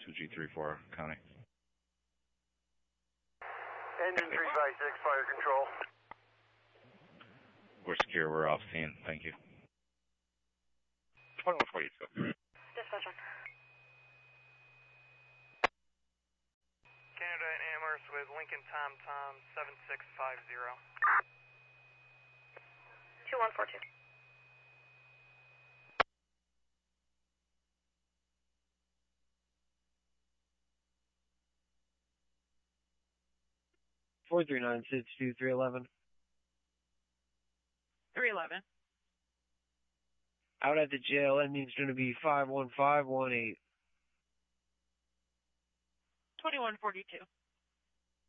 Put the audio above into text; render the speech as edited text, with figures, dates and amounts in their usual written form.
2G34 County. Engine 356, fire control. We're secure, we're off scene, thank you. 2142. Dispatch on. Canada and Amherst with Lincoln Tom 7650. 2142. Four 396 311. 311. Out at the jail, ending's going to be 51518. 2142.